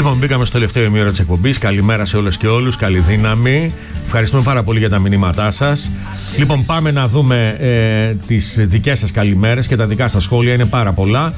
Λοιπόν, μπήκαμε στο τελευταίο ημίωρο της εκπομπής. Καλημέρα σε όλες και όλους. Καλή δύναμη. Ευχαριστούμε πάρα πολύ για τα μηνύματά σας. Λοιπόν, πάμε να δούμε τις δικές σας καλημέρες και τα δικά σας σχόλια. Είναι πάρα πολλά.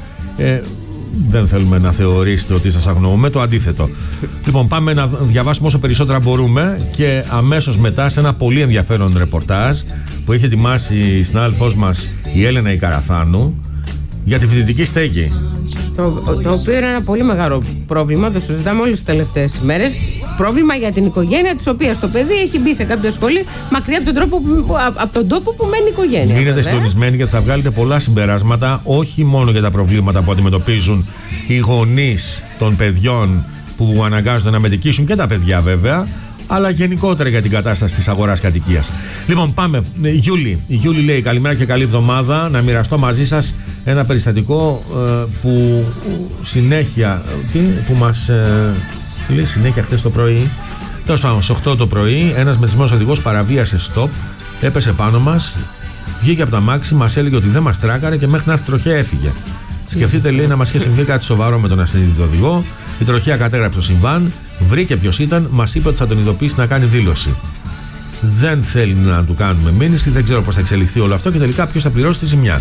Δεν θέλουμε να θεωρήσετε ότι σας αγνοούμε. Το αντίθετο. Λοιπόν, πάμε να διαβάσουμε όσο περισσότερα μπορούμε και αμέσως μετά σε ένα πολύ ενδιαφέρον ρεπορτάζ που έχει ετοιμάσει η συνάδελφός μας η Έλενα η Καραθάνου για τη φοιτητική στέγη. Το οποίο είναι ένα πολύ μεγάλο πρόβλημα, το συζητάμε όλες τις τελευταίες ημέρες. Πρόβλημα για την οικογένεια, της οποίας το παιδί έχει μπει σε κάποια σχολή μακριά από τον τόπο που μένει η οικογένεια. Μείνετε συντονισμένοι γιατί θα βγάλετε πολλά συμπεράσματα, όχι μόνο για τα προβλήματα που αντιμετωπίζουν οι γονείς των παιδιών που αναγκάζονται να μετικήσουν, και τα παιδιά βέβαια, αλλά γενικότερα για την κατάσταση της αγοράς κατοικίας. Λοιπόν, πάμε. Η Γιούλη λέει καλημέρα και καλή εβδομάδα. Να μοιραστώ μαζί σας ένα περιστατικό που συνέχεια. Που μας λέει συνέχεια χθες το πρωί. Τέλος πάντων, στις 8 το πρωί, ένας μετρησμένος οδηγός παραβίασε stop, έπεσε πάνω μας, βγήκε από τα μάξι, μας έλεγε ότι δεν μας τράκαρε και μέχρι να έρθει τροχέα έφυγε. Σκεφτείτε, λέει, να μας είχε συμβεί κάτι σοβαρό με τον ασυνείδητο οδηγό. Η τροχέα κατέγραψε το συμβάν, βρήκε ποιος ήταν, μας είπε ότι θα τον ειδοποιήσει να κάνει δήλωση. Δεν θέλει να του κάνουμε μήνυση, δεν ξέρω πώς θα εξελιχθεί όλο αυτό και τελικά ποιος θα πληρώσει τη ζημιά.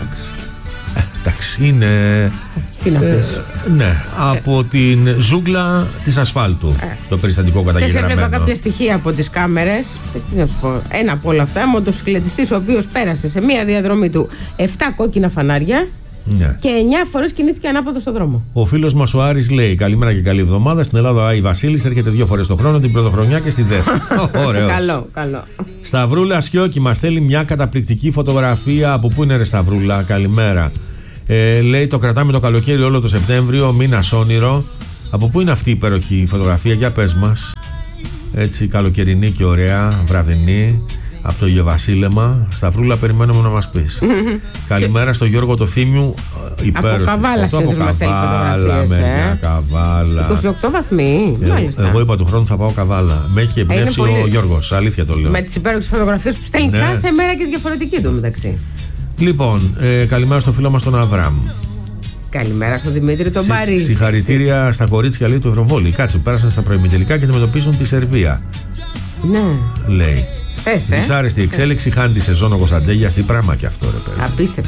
Εντάξει, είναι. Τι να πεις. Ναι, από την ζούγκλα της ασφάλτου το περιστατικό καταγεγραμμένο. Και έβλεπα κάποια στοιχεία από τις κάμερες. Τι να σου πω, ένα από όλα αυτά, μοτοσυκλετιστής ο οποίος πέρασε σε μία διαδρομή του 7 κόκκινα φανάρια. Ναι. Και 9 φορές κινήθηκε ανάποδα στον δρόμο. Ο φίλος μας ο Άρης λέει: καλημέρα και καλή εβδομάδα. Στην Ελλάδα ο Άι Βασίλης έρχεται 2 φορές το χρόνο, την πρωτοχρονιά και στη δεύτερη. Ωραίο. Καλό. Σταυρούλα Σιώκη μας στέλνει μια καταπληκτική φωτογραφία. Από πού είναι, ρε Σταυρούλα, καλημέρα. Λέει: το κρατάμε το καλοκαίρι όλο το Σεπτέμβριο, μήνας όνειρο. Από πού είναι αυτή η υπέροχη φωτογραφία, για πες μας. Έτσι, καλοκαιρινή και ωραία, βραδινή. Από το Γεβασίλεμα. Σταυρούλα, περιμένουμε να μας πεις. Καλημέρα στο Γιώργο το Θήμιου. Από Καβάλα μας στέλνει φωτογραφίες. Καβάλα. 28 βαθμοί. Μάλιστα. Εγώ είπα του χρόνου θα πάω Καβάλα. Με έχει εμπνεύσει ο Γιώργος. Αλήθεια το λέω. Με τις υπέροχες φωτογραφίες που στέλνει κάθε μέρα και διαφορετική του μεταξύ. Λοιπόν, καλημέρα στο φίλο μας τον Αβραμ. Καλημέρα στον Δημήτρη τον Παρίσι. Συγχαρητήρια στα κορίτσια, λέει, του Ευρωβόλη. Κάτσε, πέρασαν στα προημιτελικά και αντιμετωπίζουν τη Σερβία. Ναι. Λέει. Δυσάρεστη εξέλιξη, χάνει τη σεζόν ο Κωνσταντέλιας. Τι πράγμα και αυτό, ρε παιδί. Απίστευτο.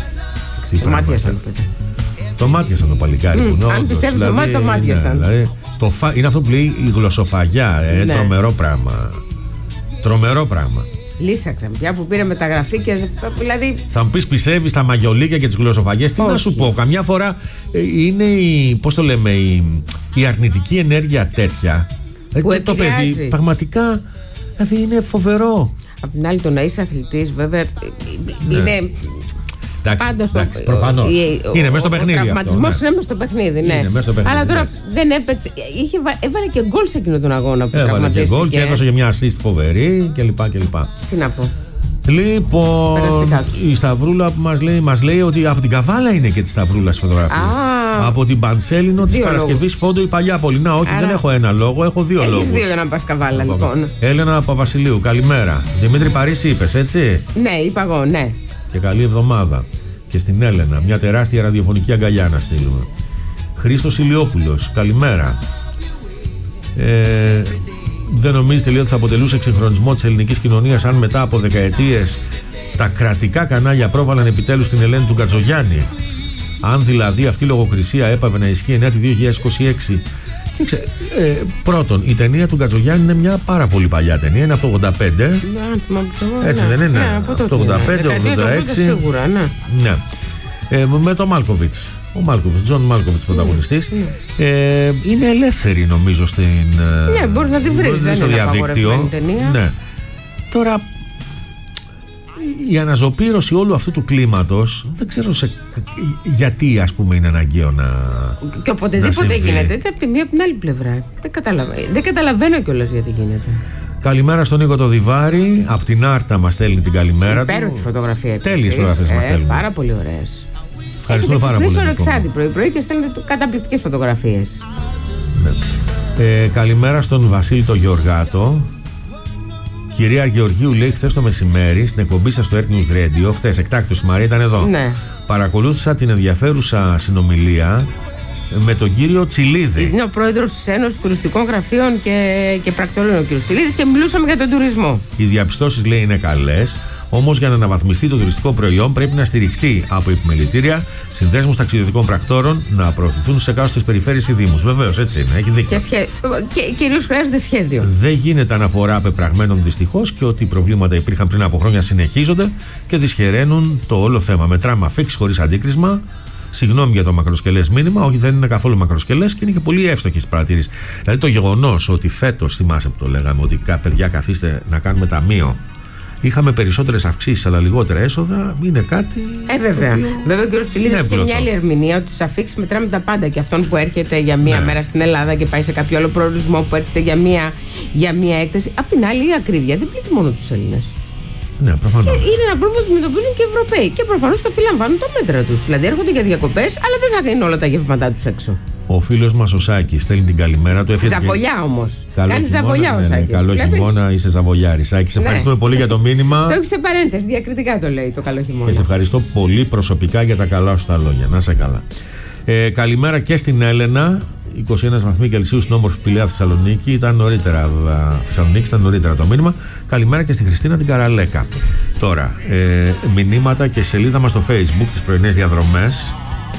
Το μάτιασαν. Το μάτιασαν το παλικάρι που αν πιστεύεις το μάτι, το μάτιασαν. Δηλαδή, είναι αυτό που λέει η γλωσσοφαγιά. Τρομερό πράγμα. Τρομερό πράγμα. Λύσαξαν πια που πήρε μεταγραφή και δηλαδή. Θα μου πεις, πιστεύεις στα μαγιολίκια και τις γλωσσοφαγιές? Τι να σου πω, καμιά φορά είναι πώς το λέμε, η αρνητική ενέργεια τέτοια που το παιδί πραγματικά δηλαδή είναι φοβερό. Απ' την άλλη, το να είσαι αθλητής βέβαια είναι. Εντάξει, προφανώς. Είναι μέσα στο παιχνίδι. Ο τραυματισμός είναι μέσα στο παιχνίδι, ναι. Αλλά τώρα δεν έπαιξε. Έβαλε και γκολ σε εκείνο τον αγώνα που έβαλε και γκολ και έδωσε και μια assist φοβερή κλπ. Τι να πω. Λοιπόν, η Σταυρούλα που μας λέει ότι από την Καβάλα είναι και τη Σταυρούλα φωτογραφία. Από την Πανσέλινο της Παρασκευής Φόντο η Παλιά Πολυνά. Όχι, δεν έχω ένα λόγο, έχω 2 λόγους. Έχεις 2 για να πας Καβάλα, λοιπόν. Έλενα από Βασιλείου, καλημέρα. Δημήτρη Παρίσι είπες, έτσι? Ναι, είπα εγώ, ναι. Και καλή εβδομάδα. Και στην Έλενα, μια τεράστια ραδιοφωνική αγκαλιά να στείλουμε. Χρήστος Ηλιόπουλος, καλημέρα. Δεν νομίζετε, λέει, ότι θα αποτελούσε εξυγχρονισμό της ελληνικής κοινωνίας αν μετά από δεκαετίες τα κρατικά κανάλια πρόβαλαν επιτέλους την Ελένη του Κατζογιάννη? Αν δηλαδή αυτή η λογοκρισία έπαβε να ισχύει 9 του 2026. Κοίταξε, πρώτον, η ταινία του Κατζογιάννη είναι μια πάρα πολύ παλιά ταινία, είναι από το 85. Έτσι δεν είναι? Από το 85, 86. Σίγουρα, ναι. Με τον Μάλκοβιτς. Ο Μάλκοβιτς, Τζον Μάλκοβιτς, πρωταγωνιστής. Είναι ελεύθερη, νομίζω, στην. Ναι, μπορείς να τη βρεις στο διαδίκτυο. Ναι. Τώρα, η αναζωπήρωση όλου αυτού του κλίματος δεν ξέρω γιατί, ας πούμε, είναι αναγκαίο να. Και οποτεδήποτε γίνεται, είτε από τη μία από την άλλη πλευρά. Δεν καταλαβαίνω κιόλας γιατί γίνεται. Καλημέρα στον Νίκο το Διβάρη. Από την Άρτα μας στέλνει την καλημέρα του. Υπέροχη φωτογραφία. Τέλειες φωτογραφίες μας στέλνουν. Πάρα πολύ ωραίες. Ευχαριστούμε πάρα πολύ. Έχετε ξυπνήσει ωρεξάτη πρωί-πρωί και στέλνετε καταπληκτικές φωτογραφίες. Ναι. Καλημέρα στον Βασίλη το Γεωργάτο. Κυρία Γεωργίου, λέει, χθες το μεσημέρι στην εκπομπή σας στο Air News Radio, χθες εκτάκτως η Μαρία ήταν εδώ. Ναι. Παρακολούθησα την ενδιαφέρουσα συνομιλία με τον κύριο Τσιλίδη. Είναι ο πρόεδρος της Ένωσης Τουριστικών Γραφείων και Πρακτορείων, ο κύριος Τσιλίδης, και μιλούσαμε για τον τουρισμό. Οι διαπιστώσεις, λέει, είναι καλές. Όμως, για να αναβαθμιστεί το τουριστικό προϊόν, πρέπει να στηριχτεί από επιμελητήρια, συνδέσμους ταξιδιωτικών πρακτόρων, να προωθηθούν σε εκάστοτες περιφέρειες ή δήμους. Βεβαίως, έτσι είναι. Έχει δίκιο. Και κυρίως χρειάζεται σχέδιο. Δεν γίνεται αναφορά πεπραγμένων δυστυχώς, και ότι προβλήματα υπήρχαν πριν από χρόνια συνεχίζονται και δυσχεραίνουν το όλο θέμα. Με τράμα φίξ χωρίς αντίκρισμα. Συγγνώμη για το μακροσκελές μήνυμα, όχι, δεν είναι καθόλου μακροσκελές και είναι και πολύ εύστοχη στις παρατηρήσεις. Δηλαδή, το γεγονός ότι φέτος, θυμάσαι που το λέγαμε, ότι παιδιά καθίστε να κάνουμε ταμείο. Είχαμε περισσότερες αυξήσεις αλλά λιγότερα έσοδα, είναι κάτι. Βέβαια. Βέβαια, ο κ. Τσιλίδης έχει και μια άλλη ερμηνεία, ότι στις αφίξεις μετράμε τα πάντα. Και αυτόν που έρχεται για μία μέρα στην Ελλάδα και πάει σε κάποιο άλλο προορισμό, που έρχεται για μία έκθεση. Απ' την άλλη, η ακρίβεια δεν πλήττει μόνο τους Έλληνες. Ναι, προφανώς. Είναι ένα πρόβλημα που αντιμετωπίζουν και οι Ευρωπαίοι. Και προφανώς και αυτοί λαμβάνουν τα μέτρα τους. Δηλαδή, έρχονται για διακοπές, αλλά δεν θα είναι όλα τα γεύματά τους έξω. Ο φίλος μας ο Σάκης στέλνει την καλημέρα του. Ζαβολιά όμως. Κάνει ζαβολιά ο Σάκης. Καλό χειμώνα, είσαι ζαβολιάρη. Σάκη, σε ευχαριστούμε πολύ για το μήνυμα. Το έχει σε παρένθεση, διακριτικά το λέει το καλό χειμώνα. Και σε ευχαριστώ πολύ προσωπικά για τα καλά σου τα λόγια. Να είσαι καλά. Καλημέρα και στην Έλενα. 21 βαθμοί Κελσίου στην όμορφη Πηλαία Θεσσαλονίκη. Ήταν νωρίτερα το μήνυμα. Καλημέρα και στη Χριστίνα την Καραλέκα. Τώρα, μηνύματα και σελίδα μας στο Facebook, τις πρωινές διαδρομές.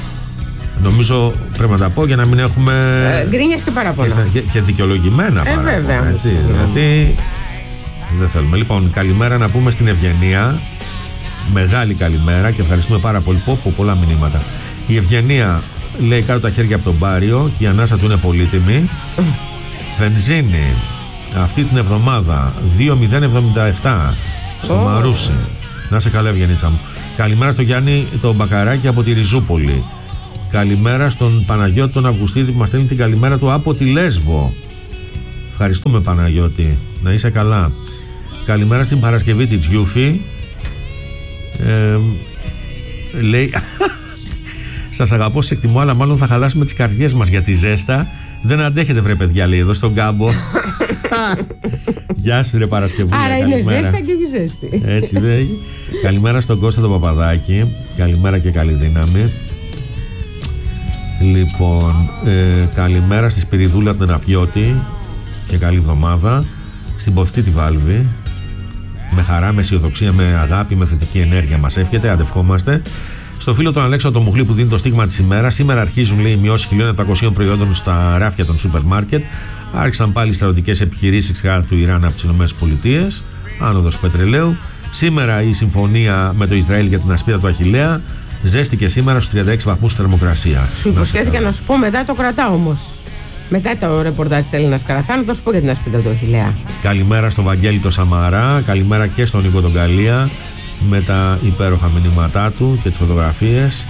Νομίζω πρέπει να τα πω για να μην έχουμε γκρίνιες και παράπονα. Και δικαιολογημένα παράπονα. Βέβαια. Έτσι, γιατί δεν θέλουμε. Λοιπόν, καλημέρα να πούμε στην Ευγενία. Μεγάλη καλημέρα και ευχαριστούμε πάρα πολύ. Πολλά μηνύματα. Η Ευγενία λέει κάτω τα χέρια από τον Πάριο και η ανάσα του είναι πολύτιμη. Βενζίνη αυτή την εβδομάδα 2,077 στο Μαρούσι. Να σε καλά, Ευγενίτσα μου. Καλημέρα στο Γιάννη τον Μπακαράκη από τη Ριζούπολη. Καλημέρα στον Παναγιώτη τον Αυγουστίδη που μας στέλνει την καλημέρα του από τη Λέσβο. Ευχαριστούμε, Παναγιώτη. Να είσαι καλά. Καλημέρα στην Παρασκευή τη Τζιούφη. Λέει σας αγαπώ, σε εκτιμώ, αλλά μάλλον θα χαλάσουμε τις καρδιές μας για τη ζέστα. Δεν αντέχετε, βρε παιδιά, λέει εδώ στον κάμπο. Γεια σου, ρε Παρασκευούλα. Άρα καλημέρα. Είναι ζέστα και όχι ζέστη. Έτσι δεν. Καλημέρα στον Κώστα τον Παπαδάκη. Καλημέρα και καλή δύναμη. Λοιπόν, καλημέρα στη Σπυριδούλα την Αναπιώτη και καλή εβδομάδα. Στην Ποφτή τη Βάλβη. Με χαρά, με αισιοδοξία, με αγάπη, με θετική ενέργεια μας εύχεται. Αντευχόμαστε. Στο φίλο τον Αλέξανδρο το Μουχλή που δίνει το στίγμα της ημέρας. Σήμερα αρχίζουν, λέει, οι μειώσεις 1.700 προϊόντων στα ράφια των σούπερ μάρκετ. Άρχισαν πάλι οι στρατιωτικές επιχειρήσεις κατά του Ιράν από τις ΗΠΑ. Άνοδος πετρελαίου. Σήμερα η συμφωνία με το Ισραήλ για την ασπίδα του Αχιλλέα. Ζέστηκε σήμερα στους 36 βαθμούς θερμοκρασία. Σου υποσχέθηκα να σου πω μετά, το κρατάω όμως. Μετά το ρεπορτάζ της Έλληνας Καραθάνου θα σου πω για την ασπίδα του Αχιλλέα. Καλημέρα στο Βαγγέλη το Σαμαρά. Καλημέρα και στον Νίκο τον Καλία με τα υπέροχα μηνύματά του και τις φωτογραφίες.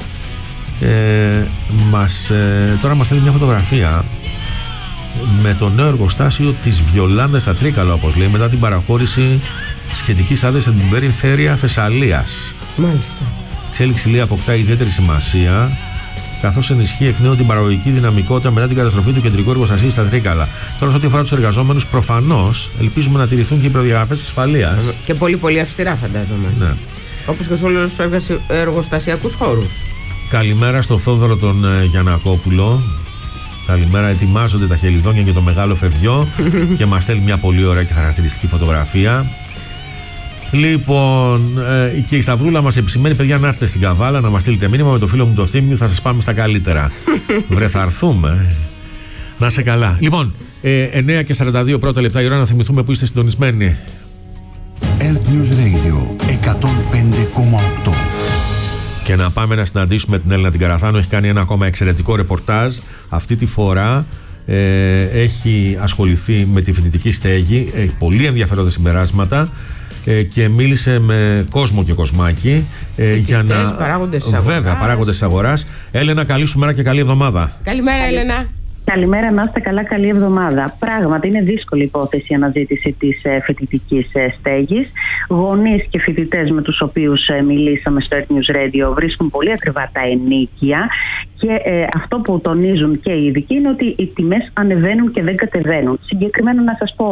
Τώρα μας στέλνει μια φωτογραφία με το νέο εργοστάσιο της Βιολάντα στα Τρίκαλα, όπως λέει, μετά την παραχώρηση σχετικής άδειας στην περιφέρεια Θεσσαλίας. Μάλιστα. Εξέλιξη, λέει, αποκτά ιδιαίτερη σημασία, καθώς ενισχύει εκ νέου την παραγωγική δυναμικότητα μετά την καταστροφή του κεντρικού εργοστασίου στα Τρίκαλα. Τώρα, σε ό,τι αφορά τους εργαζόμενους, προφανώς ελπίζουμε να τηρηθούν και οι προδιαγραφές της ασφαλείας. Και πολύ, πολύ αυστηρά, φαντάζομαι. Ναι. Όπως και σε όλους τους εργοστασιακούς χώρους. Καλημέρα στο Θόδωρο τον Γιαννακόπουλο. Καλημέρα, ετοιμάζονται τα χελιδόνια για το μεγάλο φευγιό και μας στέλνει μια πολύ ωραία και χαρακτηριστική φωτογραφία. Λοιπόν, και η Σταυρούλα μας επισημαίνει, παιδιά, να έρθετε στην Καβάλα να μας στείλετε μήνυμα με το φίλο μου το Θήμιο, θα σας πάμε στα καλύτερα. Βρε, θα έρθουμε. Να σε καλά. Λοιπόν, 9 και 42 πρώτα λεπτά η ώρα, να θυμηθούμε που είστε συντονισμένοι. Earth News Radio 105,8. Και να πάμε να συναντήσουμε την Έλληνα την Καραθάνου. Έχει κάνει ένα ακόμα εξαιρετικό ρεπορτάζ. Αυτή τη φορά έχει ασχοληθεί με τη φοιτητική στέγη. Έχει πολύ ενδιαφέροντα συμπεράσματα και μίλησε με κόσμο και κοσμάκι για να. Βέβαια, παράγοντες της αγοράς. Έλενα, καλή σου μέρα και καλή εβδομάδα. Καλημέρα, Έλενα. Καλημέρα, να είστε καλά, καλή εβδομάδα. Πράγματι, είναι δύσκολη υπόθεση η αναζήτηση της φοιτητικής στέγης. Γονείς και φοιτητές με τους οποίους μιλήσαμε στο Earth News Radio βρίσκουν πολύ ακριβά τα ενοίκια και αυτό που τονίζουν και οι ειδικοί είναι ότι οι τιμές ανεβαίνουν και δεν κατεβαίνουν. Συγκεκριμένα, να σας πω ότι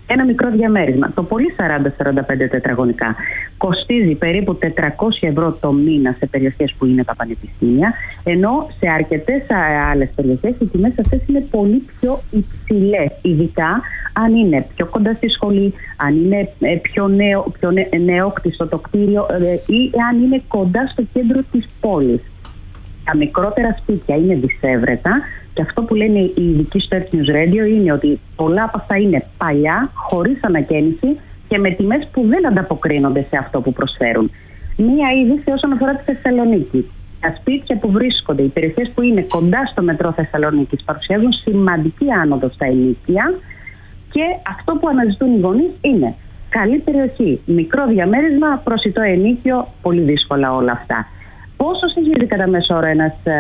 ένα μικρό διαμέρισμα, το πολύ 40-45 τετραγωνικά, κοστίζει περίπου 400 ευρώ το μήνα σε περιοχές που είναι τα πανεπιστήμια, ενώ σε αρκετές άλλες περιοχές οι τιμές αυτές είναι πολύ πιο υψηλές, ειδικά αν είναι πιο κοντά στη σχολή, αν είναι πιο νεόκτιστο το κτίριο ή αν είναι κοντά στο κέντρο της πόλης. Τα μικρότερα σπίτια είναι δισεύρετα και αυτό που λένε οι ειδικοί στο Earth News Radio είναι ότι πολλά από αυτά είναι παλιά, χωρίς ανακαίνιση και με τιμές που δεν ανταποκρίνονται σε αυτό που προσφέρουν. Μία είδηση όσον αφορά τη Θεσσαλονίκη. Τα σπίτια που βρίσκονται, οι περιοχές που είναι κοντά στο μετρό Θεσσαλονίκης παρουσιάζουν σημαντική άνοδο στα ενοίκια και αυτό που αναζητούν οι γονείς είναι καλή περιοχή, μικρό διαμέρισμα, προσιτό ενοίκιο, πολύ δύσκολα όλα αυτά. Πόσο στοιχίζει κατά μέσο όρο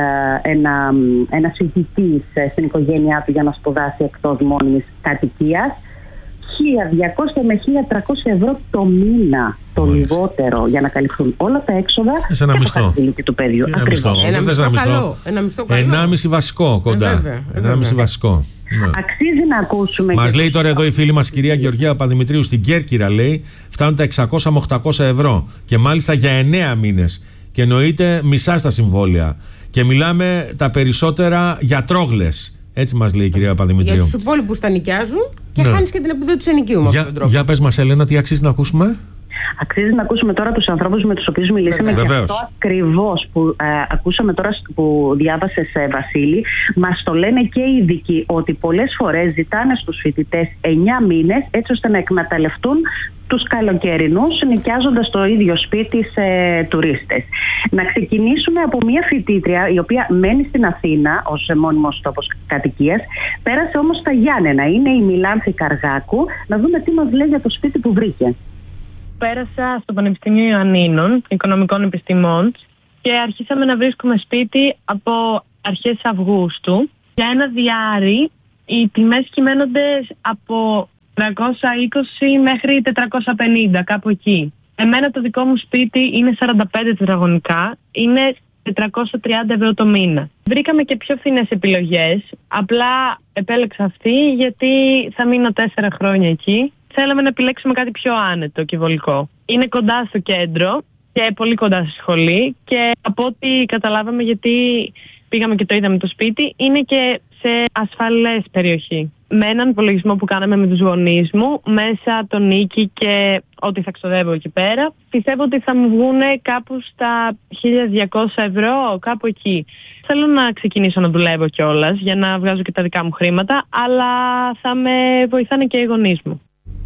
ένας φοιτητής στην οικογένειά του για να σπουδάσει εκτός μόνιμης κατοικίας? 1.200 με 1.300 ευρώ το μήνα το λιγότερο για να καλυφθούν όλα τα έξοδα και το χαρτοφυλίκι του παιδιού. Ένα μισθό καλό. 1,5 βασικό κοντά. 1,5 βασικό. Ναι. Αξίζει να ακούσουμε. Μας λέει τώρα εδώ η φίλη μας κυρία Γεωργία Παπαδημητρίου στην Κέρκυρα, λέει, φτάνουν τα 600 με 800 ευρώ και μάλιστα για 9 μήνες. Και εννοείται μισά στα συμβόλαια. Και μιλάμε τα περισσότερα για τρόγλες. Έτσι μας λέει η κυρία Παπαδημητρίου. Για τους υπόλοιπους τα νοικιάζουν και χάνεις και την επιδότηση ενοικίου με αυτόν τον τρόπο. Για πες μας, Έλενα, τι αξίζει να ακούσουμε? Αξίζει να ακούσουμε τώρα τους ανθρώπους με τους οποίους μιλήσαμε. Και αυτό ακριβώς που ακούσαμε τώρα που διάβασες, Βασίλη, μας το λένε και οι ειδικοί, ότι πολλές φορές ζητάνε στους φοιτητές 9 μήνες έτσι ώστε να εκμεταλλευτούν τους καλοκαιρινούς νοικιάζοντας το ίδιο σπίτι σε τουρίστες. Να ξεκινήσουμε από μια φοιτήτρια η οποία μένει στην Αθήνα ως μόνιμος τόπος κατοικίας, πέρασε όμως στα Γιάννενα, είναι η Μιλάνθη Καργάκου. Να δούμε τι μας λέει για το σπίτι που βρήκε. Πέρασα στο Πανεπιστήμιο Ιωαννίνων, Οικονομικών Επιστημών, και αρχίσαμε να βρίσκουμε σπίτι από αρχές Αυγούστου. Για ένα διάρρη οι τιμές κυμαίνονται από 320 μέχρι 450, κάπου εκεί. Εμένα το δικό μου σπίτι είναι 45 τετραγωνικά, είναι 430 ευρώ το μήνα. Βρήκαμε και πιο φθηνές επιλογές, απλά επέλεξα αυτή γιατί θα μείνω 4 χρόνια εκεί. Θέλαμε να επιλέξουμε κάτι πιο άνετο και βολικό. Είναι κοντά στο κέντρο και πολύ κοντά στη σχολή και από ό,τι καταλάβαμε, γιατί πήγαμε και το είδαμε το σπίτι, είναι και σε ασφαλές περιοχή. Με έναν υπολογισμό που κάναμε με τους γονείς μου, μέσα το νίκη και ό,τι θα ξοδεύω εκεί πέρα, πιστεύω ότι θα μου βγουν κάπου στα 1.200 ευρώ, κάπου εκεί. Θέλω να ξεκινήσω να δουλεύω κιόλας για να βγάζω και τα δικά μου χρήματα, αλλά θα με βοηθάνε και οι γονείς μου.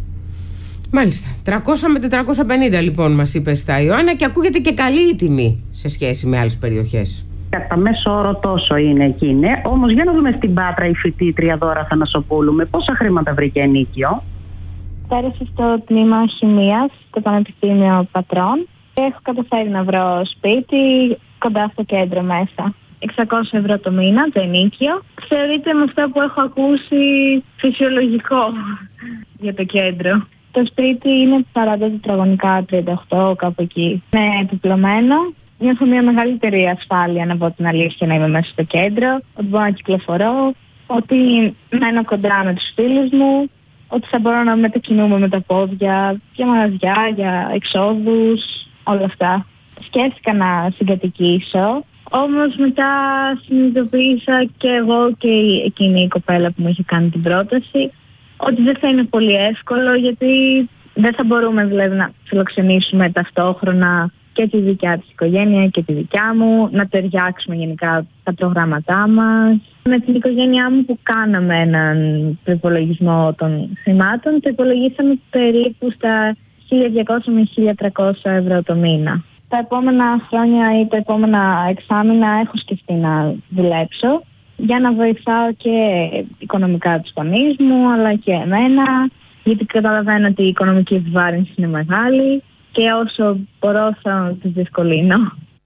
Μάλιστα. 300 με 450 λοιπόν μας είπε στα Ιωάννα και ακούγεται και καλή η τιμή σε σχέση με άλλες περιοχές. Κατά μέσο όρο τόσο είναι εκεί, ναι. Όμως για να δούμε στην Πάτρα η φοιτήτρια Δώρα Θανασοπούλου με πόσα χρήματα βρήκε ενοίκιο? Πέρασα στο τμήμα Χημείας στο Πανεπιστήμιο Πατρών και έχω καταφέρει να βρω σπίτι κοντά στο κέντρο μέσα. 600 ευρώ το μήνα το ενοίκιο. Θεωρείται με αυτά που έχω ακούσει φυσιολογικό για το κέντρο. Το σπίτι είναι 40 τετραγωνικά, 38 κάπου εκεί. Είναι επιπλωμένο. Νιώθω μια μεγαλύτερη ασφάλεια, να πω την αλήθεια, να είμαι μέσα στο κέντρο, ότι μπορώ να κυκλοφορώ, ότι μένω κοντά με τους φίλους μου, ότι θα μπορώ να μετακινούμε με τα πόδια, για μαγαζιά, για εξόδους, όλα αυτά. Σκέφτηκα να συγκατοικήσω, όμως μετά συνειδητοποίησα και εγώ και εκείνη η κοπέλα που μου είχε κάνει την πρόταση, ότι δεν θα είναι πολύ εύκολο, γιατί δεν θα μπορούμε δηλαδή να φιλοξενήσουμε ταυτόχρονα και τη δικιά της οικογένεια και τη δικιά μου, να ταιριάξουμε γενικά τα προγράμματά μας. Με την οικογένειά μου που κάναμε έναν προϋπολογισμό των χρημάτων, το υπολογίσαμε περίπου στα 1.200 με 1.300 ευρώ το μήνα. Τα επόμενα χρόνια ή τα επόμενα εξάμηνα έχω σκεφτεί να δουλέψω για να βοηθάω και οικονομικά τους γονείς μου, αλλά και εμένα, γιατί καταλαβαίνω ότι η οικονομική επιβάρυνση είναι μεγάλη και όσο μπορώ θα τους διευκολύνω.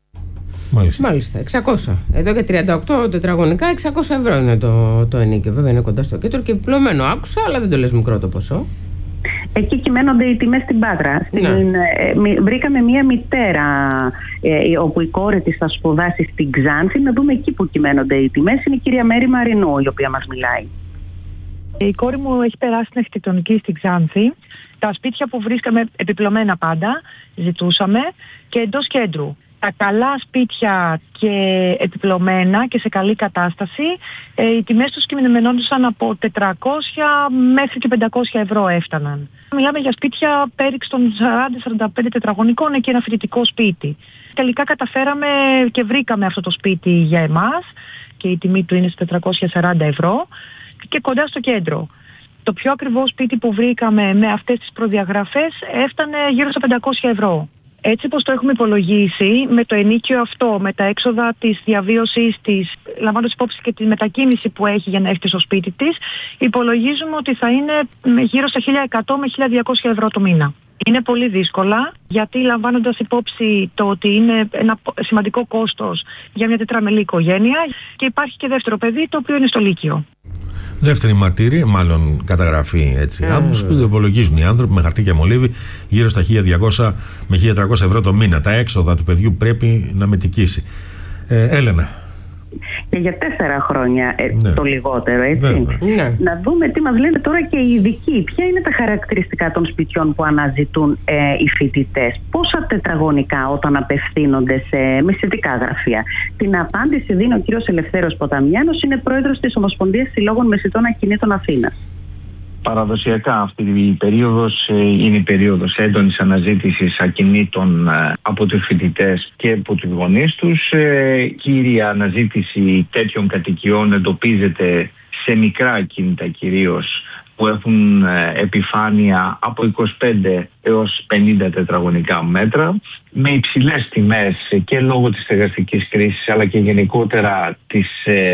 Μάλιστα, 600. Εδώ για 38 τετραγωνικά 600 ευρώ είναι το ενοίκιο. Βέβαια είναι κοντά στο κέντρο και επιπλωμένο. Άκουσα, αλλά δεν το λες μικρό το ποσό. Εκεί κυμαίνονται οι τιμές στην Πάτρα. Βρήκαμε μία μητέρα όπου η κόρη της θα σπουδάσει στην Ξάνθη. Να δούμε εκεί που κυμαίνονται οι τιμές. Είναι η κυρία Μέρη Μαρινού η οποία μας μιλάει. Η κόρη μου έχει περάσει την αρχιτεκτονική στην Ξάνθη. Τα σπίτια που βρίσκαμε επιπλωμένα πάντα, ζητούσαμε, και εντός κέντρου. Τα καλά σπίτια και επιπλωμένα και σε καλή κατάσταση, οι τιμές τους κειμενόντουσαν από 400 μέχρι και 500 ευρώ έφταναν. Μιλάμε για σπίτια πέριξ των 40-45 τετραγωνικών και ένα φοιτητικό σπίτι. Τελικά καταφέραμε και βρήκαμε αυτό το σπίτι για εμάς και η τιμή του είναι στις 440 ευρώ και κοντά στο κέντρο. Το πιο ακριβό σπίτι που βρήκαμε με αυτές τις προδιαγραφές έφτανε γύρω στα 500 ευρώ. Έτσι πως το έχουμε υπολογίσει, με το ενοίκιο αυτό, με τα έξοδα της διαβίωσης της, λαμβάνοντας υπόψη και τη μετακίνηση που έχει για να έρθει στο σπίτι της, υπολογίζουμε ότι θα είναι γύρω στα 1.100 με 1.200 ευρώ το μήνα. Είναι πολύ δύσκολα, γιατί λαμβάνοντας υπόψη το ότι είναι ένα σημαντικό κόστος για μια τετραμελή οικογένεια και υπάρχει και δεύτερο παιδί το οποίο είναι στο Λύκειο. Δεύτερη μαρτύρια, μάλλον καταγραφή έτσι. Άμπους που υπολογίζουν οι άνθρωποι με χαρτί και μολύβι γύρω στα 1.200 με 1.300 ευρώ το μήνα. Τα έξοδα του παιδιού πρέπει να μετικήσει. Έλενα. Και για 4 χρόνια το λιγότερο, έτσι. Ναι. Να δούμε τι μας λένε τώρα και οι ειδικοί. Ποια είναι τα χαρακτηριστικά των σπιτιών που αναζητούν οι φοιτητές. Πόσα τετραγωνικά όταν απευθύνονται σε μεσητικά γραφεία. Την απάντηση δίνει ο κύριος Ελευθέρος Ποταμιάνος, είναι πρόεδρος της Ομοσπονδίας Συλλόγων Μεσητών Ακινήτων Αθήνας. Παραδοσιακά αυτή η περίοδος είναι η περίοδος έντονης αναζήτησης ακινήτων από τους φοιτητές και από τους γονείς τους. Κύρια αναζήτηση τέτοιων κατοικιών εντοπίζεται σε μικρά ακίνητα κυρίως, που έχουν επιφάνεια από 25 έως 50 τετραγωνικά μέτρα, με υψηλές τιμές και λόγω της στεγαστικής κρίσης αλλά και γενικότερα της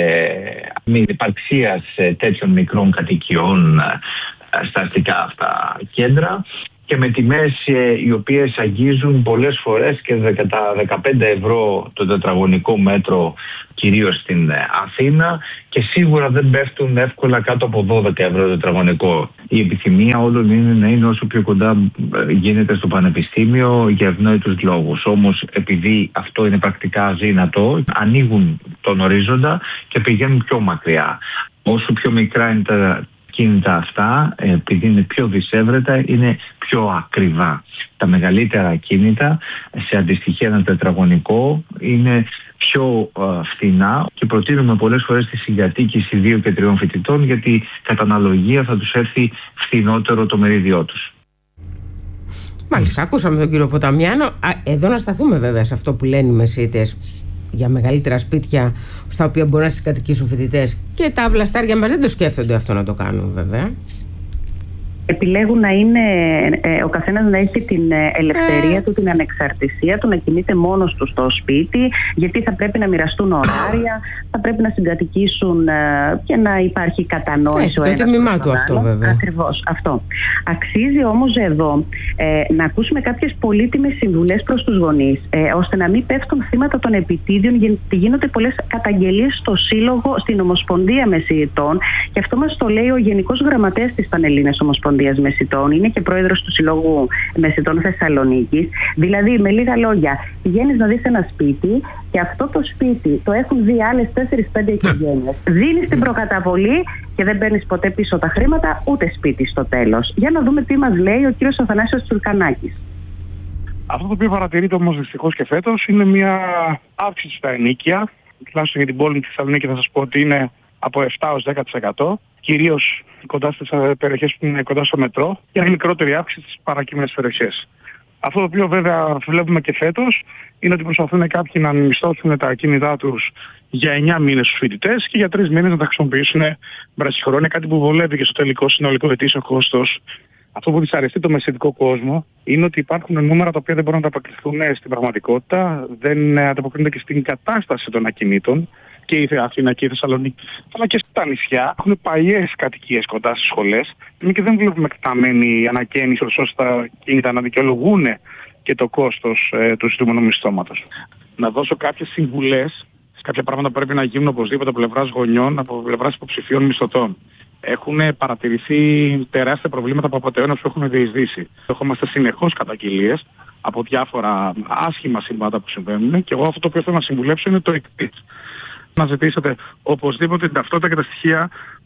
μη υπαρξίας τέτοιων μικρών κατοικιών στα αστικά αυτά κέντρα, και με τιμές οι οποίες αγγίζουν πολλές φορές και τα 15 ευρώ το τετραγωνικό μέτρο, κυρίως στην Αθήνα, και σίγουρα δεν πέφτουν εύκολα κάτω από 12 ευρώ το τετραγωνικό. Η επιθυμία όλων είναι να είναι όσο πιο κοντά γίνεται στο πανεπιστήμιο για ευνόητους λόγους. Όμως επειδή αυτό είναι πρακτικά αδύνατο, ανοίγουν τον ορίζοντα και πηγαίνουν πιο μακριά. Όσο πιο μικρά είναι τα κίνητα αυτά, επειδή είναι πιο δυσέβρετα, είναι πιο ακριβά. Τα μεγαλύτερα κίνητα σε αντιστοιχεία ένα τετραγωνικό είναι πιο φθηνά και προτείνουμε πολλές φορές τη συγκατοίκηση 2 και 3 φοιτητών, γιατί κατά αναλογία θα τους έρθει φθηνότερο το μερίδιό τους. Μάλιστα, ακούσαμε τον κύριο Ποταμιάνο. Εδώ να σταθούμε βέβαια σε αυτό που λένε οι μεσίτες για μεγαλύτερα σπίτια στα οποία μπορούν να συγκατοικήσουν φοιτητές, και τα βλαστάρια μας δεν το σκέφτονται αυτό να το κάνουν βέβαια. Επιλέγουν να είναι, ο καθένας να έχει την ελευθερία του, την ανεξαρτησία του, να κινείται μόνος του στο σπίτι, γιατί θα πρέπει να μοιραστούν ωράρια, θα πρέπει να συγκατοικήσουν και να υπάρχει κατανόηση. Έχει το τίμημά του αυτό βέβαια. Ακριβώς αυτό. Αξίζει όμως εδώ να ακούσουμε κάποιες πολύτιμες συμβουλές προς τους γονείς, ώστε να μην πέφτουν θύματα των επιτίδιων, γιατί γίνονται πολλές καταγγελίες στο Σύλλογο, στην Ομοσπονδία Μεσητών, και αυτό μας το λέει ο Γενικός Γραμματέας της Πανελλήνιας Ομοσπονδίας Μεσητών, είναι και πρόεδρος του Συλλόγου Μεσητών Θεσσαλονίκης. Δηλαδή, με λίγα λόγια, πηγαίνεις να δεις ένα σπίτι και αυτό το σπίτι το έχουν δει άλλες 4-5 οικογένειες. Δίνεις την προκαταβολή και δεν παίρνεις ποτέ πίσω τα χρήματα, ούτε σπίτι στο τέλος. Για να δούμε τι μας λέει ο κύριος Αθανάσιος Τσουρκανάκης. Αυτό το οποίο παρατηρείται όμως δυστυχώς και φέτος είναι μια αύξηση στα ενοίκια. Τουλάχιστον για την πόλη της Θεσσαλονίκη θα σας πω ότι είναι από 7 έως 10%. Κυρίως κοντά στις περιοχές που είναι κοντά στο μετρό, και είναι μικρότερη αύξηση στις παρακείμενες περιοχές. Αυτό το οποίο βέβαια βλέπουμε και φέτος είναι ότι προσπαθούν κάποιοι να μισθώσουν τα ακίνητά τους για 9 μήνες στους φοιτητές και για 3 μήνες να τα χρησιμοποιήσουν βραχυχρόνια, κάτι που βολεύει και στο τελικό συνολικό ετήσιο κόστος. Αυτό που δυσαρεστεί το μεσητικό κόσμο είναι ότι υπάρχουν νούμερα τα οποία δεν μπορούν να ανταποκριθούν στην πραγματικότητα, δεν ανταποκρίνονται και στην κατάσταση των ακινήτων. Και η Αθήνα και η Θεσσαλονίκη, αλλά και στα νησιά έχουν παλιές κατοικίες κοντά στις σχολές, και δεν βλέπουμε εκταμένη ανακαίνιση ώστε τα κίνητα να δικαιολογούν και το κόστος του ζητούμενου μισθώματος. Να δώσω κάποιες συμβουλές σε κάποια πράγματα που πρέπει να γίνουν οπωσδήποτε από πλευράς γονιών, από πλευράς υποψηφίων μισθωτών. Έχουν παρατηρηθεί τεράστια προβλήματα από απατεώνες που έχουν διεισδύσει. Έχουμε συνεχώς καταγγελίες από διάφορα άσχημα συμβάντα που συμβαίνουν, και εγώ αυτό το οποίο θέλω να συμβουλέψω είναι το εξής. Να ζητήσετε οπωσδήποτε την ταυτότητα και τα στοιχεία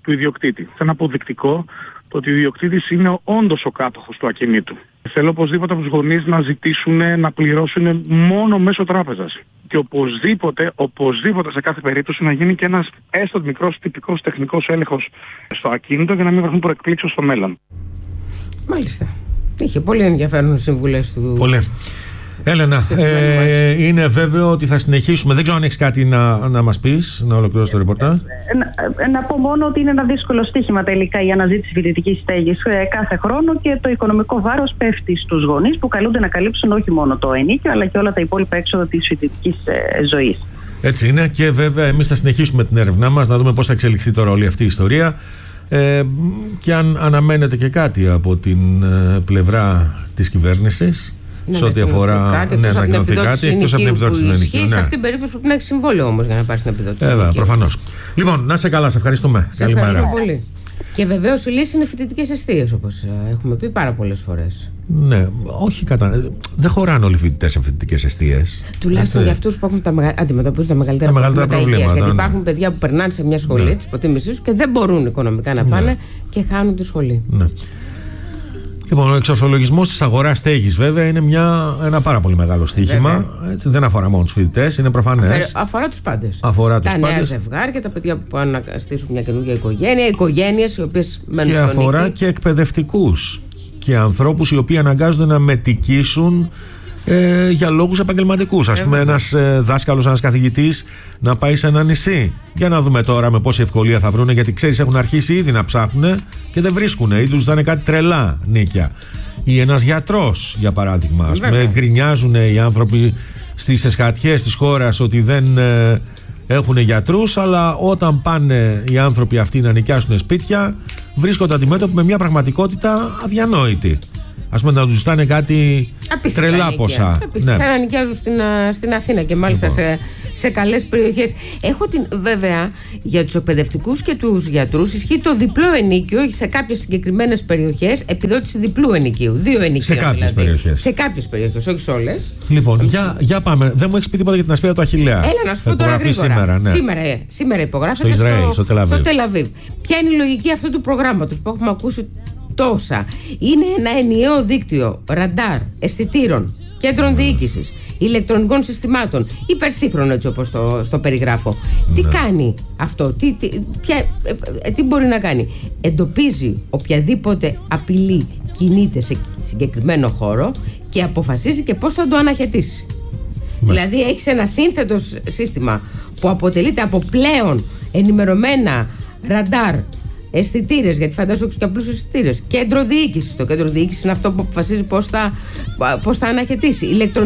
του ιδιοκτήτη. Θα είναι αποδεικτικό το ότι ο ιδιοκτήτης είναι όντως ο κάτοχος του ακινήτου. Θέλω οπωσδήποτε από τους γονείς να ζητήσουν να πληρώσουν μόνο μέσω τράπεζας. Και οπωσδήποτε σε κάθε περίπτωση να γίνει και ένας έστω μικρός τυπικός τεχνικός έλεγχος στο ακίνητο για να μην βρεθούν προεκπλήξεις στο μέλλον. Μάλιστα. Είχε πολύ ενδιαφέρον οι συμβουλές του. Πολύ. Έλενα, είναι βέβαιο ότι θα συνεχίσουμε. Δεν ξέρω αν έχεις κάτι να μας πεις, να ολοκληρώσεις το ρεπορτάζ. Να πω μόνο ότι είναι ένα δύσκολο στοίχημα τελικά η αναζήτηση φοιτητικής στέγης κάθε χρόνο και το οικονομικό βάρος πέφτει στους γονείς που καλούνται να καλύψουν όχι μόνο το ενίκιο αλλά και όλα τα υπόλοιπα έξοδα της φοιτητικής ζωής. Έτσι είναι, και βέβαια εμείς θα συνεχίσουμε την έρευνά μας, να δούμε πώς θα εξελιχθεί τώρα όλη αυτή η ιστορία. Και αν αναμένεται και κάτι από την πλευρά της κυβέρνησης σε ό,τι αφορά να ανακοινωθεί κάτι, εκτός από την επιδότηση του ενοικίου. Σε αυτήν την περίπτωση πρέπει να έχει συμβόλαιο όμως για να πάρει την επιδότηση. Προφανώς. Λοιπόν, να είσαι καλά, σε ευχαριστούμε. Καλημέρα. Πολύ. Και βεβαίως η λύση είναι φοιτητικές εστίες, όπως έχουμε πει πάρα πολλές φορές. Ναι, όχι δεν χωράνε όλοι οι φοιτητές σε φοιτητικές εστίες. Τουλάχιστον για αυτούς που έχουν αντιμετωπίζουν τα μεγαλύτερα προβλήματα. Γιατί υπάρχουν παιδιά που περνάνε σε μια σχολή της προτίμησής τους και δεν μπορούν οικονομικά να πάνε και χάνουν τη σχολή. Ναι. Λοιπόν, ο εξορθολογισμός της αγοράς στέγης βέβαια είναι ένα πάρα πολύ μεγάλο στοίχημα. Έτσι, δεν αφορά μόνο τους φοιτητές, είναι προφανές. Αφορά τους πάντες. Τα νέα ζευγάρια, τα παιδιά που πάνε να στήσουν μια καινούργια οικογένεια, οικογένειες οι οποίες μένουν και στον αφορά οίκη. Και εκπαιδευτικούς και ανθρώπους οι οποίοι αναγκάζονται να μετικήσουν για λόγους επαγγελματικούς. Ας πούμε, ένας δάσκαλος, ένας καθηγητής να πάει σε ένα νησί. Για να δούμε τώρα με πόση ευκολία θα βρούνε, γιατί ξέρεις, έχουν αρχίσει ήδη να ψάχνουν και δεν βρίσκουν. Ή τους ζητάνε κάτι τρελά νίκια. Ή ένας γιατρός, για παράδειγμα. Ας πούμε, γκρινιάζουν οι άνθρωποι στις εσχατιές της χώρας ότι δεν έχουν γιατρούς, αλλά όταν πάνε οι άνθρωποι αυτοί να νοικιάσουν σπίτια, βρίσκονται αντιμέτωποι με μια πραγματικότητα αδιανόητη. Ας πούμε, να τους ζητάνε κάτι τρελά ποσά. Σαν να νοικιάζουν στην Αθήνα και μάλιστα σε καλές περιοχές. Βέβαια, για τους εκπαιδευτικούς και τους γιατρούς ισχύει το διπλό ενίκιο σε κάποιες συγκεκριμένες περιοχές, επιδότηση διπλού ενοικίου. 2 ενίκια. Σε κάποιες περιοχές. Σε κάποιες περιοχές, όχι σε όλες. Λοιπόν, για πάμε. Δεν μου έχεις πει τίποτα για την ασπίδα του Αχιλλέα. Έλα να σου πω τώρα γρήγορα. Σήμερα υπογράφεται στο Τελαβίβ. Ποια είναι η λογική αυτού του προγράμματος που έχουμε ακούσει τόσα? Είναι ένα ενιαίο δίκτυο ραντάρ, αισθητήρων, κέντρων διοίκησης, ηλεκτρονικών συστημάτων, υπερσύγχρονο έτσι όπως το περιγράφω. Τι κάνει αυτό, τι μπορεί να κάνει? Εντοπίζει οποιαδήποτε απειλή κινείται σε συγκεκριμένο χώρο και αποφασίζει και πώς θα το αναχαιτήσει. Δηλαδή έχεις ένα σύνθετο σύστημα που αποτελείται από πλέον ενημερωμένα ραντάρ, αισθητήρες, γιατί φαντάζομαι και απλούς αισθητήρες, κέντρο διοίκησης. Το κέντρο διοίκησης είναι αυτό που αποφασίζει πώς θα αναχαιτήσει.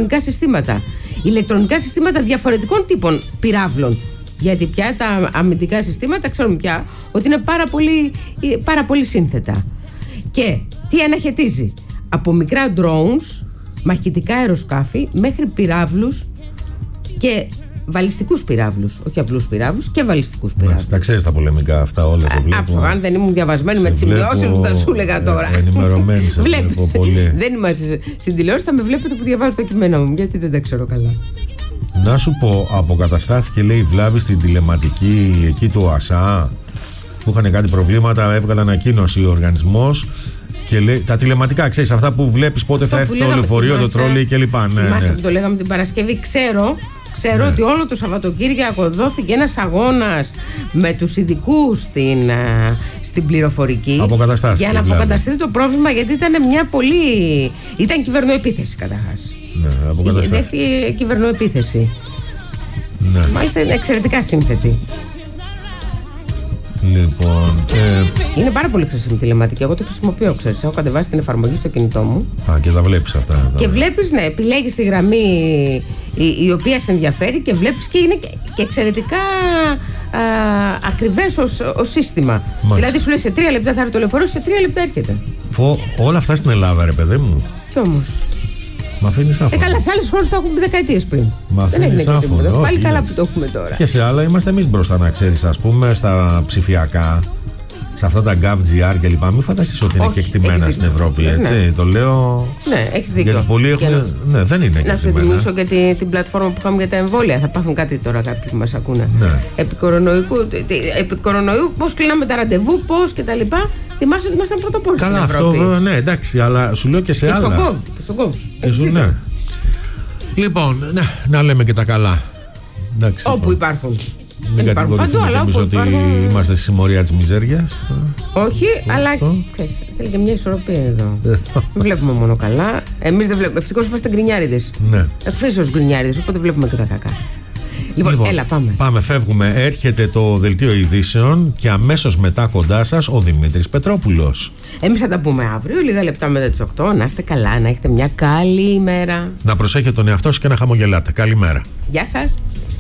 Ηλεκτρονικά συστήματα διαφορετικών τύπων πυράβλων. Γιατί πια τα αμυντικά συστήματα ξέρουμε πια ότι είναι πάρα πολύ σύνθετα. Και τι αναχαιτίζει? Από μικρά drones, μαχητικά αεροσκάφη, μέχρι πυράβλους και βαλιστικούς πυράβλους. Όχι απλούς πυράβλους και βαλιστικούς πυράβλους. Τα ξέρεις τα πολεμικά αυτά όλα. Άψογα, αν δεν ήμουν διαβασμένη με τις σημειώσεις που θα σου έλεγα τώρα. Ενημερωμένη σε βλέπω πολύ. Δεν είμαστε στην τηλεόραση, θα με βλέπετε που διαβάζω τα κείμενα μου, γιατί δεν τα ξέρω καλά. Να σου πω, αποκαταστάθηκε λέει βλάβη στην τηλεματική εκεί του ΟΑΣΑ που είχαν κάτι προβλήματα, έβγαλε ανακοίνωση ο οργανισμός. Και λέει, τα τηλεματικά, ξέρεις, αυτά που βλέπεις πότε θα έρθει το λεωφορείο, το τρόλι κλπ. Θυμάσαι που το λέγαμε την Παρασκευή. Ξέρω ότι όλο το Σαββατοκύριακο δόθηκε ένας αγώνας με τους ειδικούς στην πληροφορική για να αποκαταστήσει το πρόβλημα, γιατί ήταν κυβερνοεπίθεση καταρχάς. Ναι, αποκαταστάθηκε. Δεύτερη κυβερνοεπίθεση. Ναι. Μάλιστα είναι εξαιρετικά σύνθετη. Λοιπόν, είναι πάρα πολύ χρήσιμη τηλεματική. Εγώ το χρησιμοποιώ, ξέρεις. Έχω κατεβάσει την εφαρμογή στο κινητό μου. Και τα βλέπεις αυτά. Και βλέπεις, ναι, επιλέγεις τη γραμμή η οποία σε ενδιαφέρει και βλέπεις και είναι και εξαιρετικά ακριβές ως σύστημα. Μάλιστα. Δηλαδή σου λέει σε 3 λεπτά θα έρθει το λεωφορείο, σε 3 λεπτά έρχεται. Όλα αυτά στην Ελλάδα, ρε παιδί μου. Κι όμως. Μ' αφήνεις άφωνο. Καλά, σε άλλες χώρες το έχουν πει δεκαετίες πριν. Μ' αφήνεις άφωνο. Πάλι καλά που το έχουμε τώρα. Και σε άλλα είμαστε εμείς μπροστά, να ξέρεις, ας πούμε, στα ψηφιακά. σε αυτά τα GovGR και λοιπά, μην φανταστείς ότι είναι κεκτημένα στην Ευρώπη. Έτσι. Ναι. Το λέω. Ναι, έχεις δίκιο. Γιατί πολλοί έχουν. Ναι, δεν είναι κεκτημένα. Να σου θυμίσω και την πλατφόρμα που είχαμε για τα εμβόλια. Θα πάθουν κάτι τώρα κάποιοι που μας ακούνε. Ναι. Επικορονοϊού, πώς κλείναμε τα ραντεβού, πώς και τα λοιπά. Θυμάσαι ότι ήμασταν πρωτοπόροι στην Ευρώπη. Καλά, αυτό ναι, εντάξει, αλλά σου λέω και σε άλλα. Στον κόβ. Ναι. Λοιπόν, να λέμε και τα καλά. Εντάξει, όπου υπάρχουν. Μην κατηγορηθούμε και εμείς ότι είμαστε στη συμμορία της μιζέριας. Όχι, αλλά θέλει και μια ισορροπία εδώ. Δεν βλέπουμε μόνο καλά. Εμείς δεν βλέπουμε. Ευτυχώς είμαστε γκρινιάριδες. Ναι. Εκφύσεως γκρινιάριδες, οπότε βλέπουμε και τα κακά. Λοιπόν, έλα, πάμε. Πάμε, φεύγουμε. Έρχεται το δελτίο ειδήσεων και αμέσως μετά κοντά σας ο Δημήτρης Πετρόπουλος. Εμείς θα τα πούμε αύριο, λίγα λεπτά μετά τις 8. Να είστε καλά, να έχετε μια καλή ημέρα. Να προσέχετε τον εαυτό σας και να χαμογελάτε. Καλημέρα. Γεια σας.